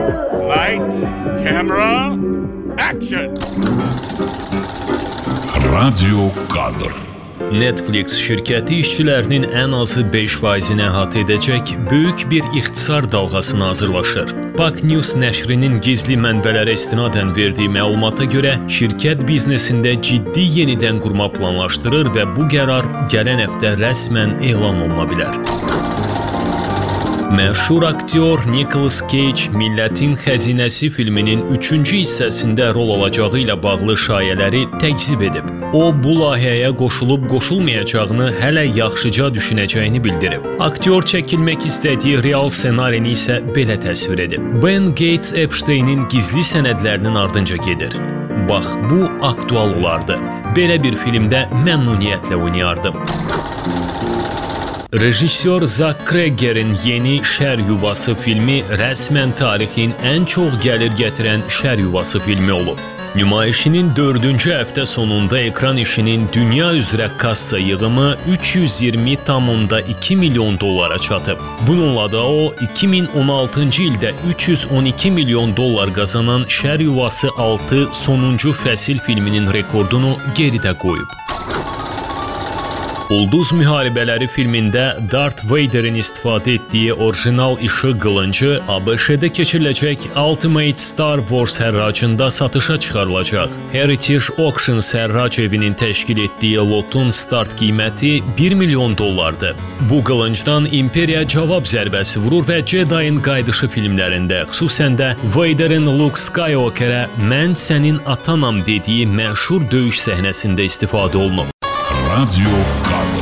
Lights, camera, action! Radio kadr. Netflix şirkəti işçilərinin ən azı 5%-ni əhatə edəcək böyük bir ixtisar dalğasına hazırlaşır. PAK News nəşrinin gizli mənbələrə istinadən verdiyi məlumata görə şirkət biznesində ciddi yenidən qurma planlaşdırır və bu qərar gələn həftə rəsmən elan oluna bilər. Məşhur aktyor Nicolas Cage Millətin Xəzinəsi filminin 3-cü hissəsində rol alacağı ilə bağlı şayələri təkzib edib. O, bu layihəyə qoşulub-qoşulmayacağını hələ yaxşıca düşünəcəyini bildirib. Aktyor çəkilmək istədiyi real ssenarini isə belə təsvir edib. Ben Gates Epstein'in gizli sənədlərinin ardınca gedir. Bax, bu aktual olardı. Belə bir filmdə məmnuniyyətlə oynayardım. Rejissor Zak Cregger'in yeni Şər Yuvası filmi rəsmən tarixin ən çox gəlir gətirən Şər Yuvası filmi olub. Nümayişinin 4-cü həftə sonunda ekran işinin dünya üzrə kassa yığımı 320,2 milyon dollara çatıb. Bununla da o, 2016-cı ildə 312 milyon dollar qazanan Şər Yuvası 6 sonuncu fəsil filminin rekordunu geridə qoyub. Ulduz Müharibələri filmində Darth Vader'in istifadə etdiyi orijinal işıq qılıncı ABŞ-də keçiriləcək Ultimate Star Wars hərracında satışa çıxarılacaq. Heritage Auctions hərrac evinin təşkil etdiyi lotun start qiyməti 1 milyon dollardır. Bu qılıncdan İmperiya cavab zərbəsi vurur və Jedi'ın qayıdışı filmlərində, xüsusən də Vader'in Luke Skywalker'ə "Mən sənin atanam" dediyi məşhur döyüş səhnəsində istifadə olunub. Radio kadr.